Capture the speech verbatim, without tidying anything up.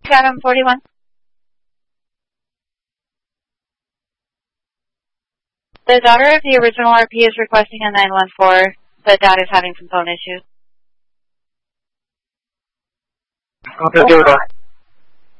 Adam forty-one. The daughter of the original R P is requesting a nine one four. The dad is having some phone issues. Okay, good.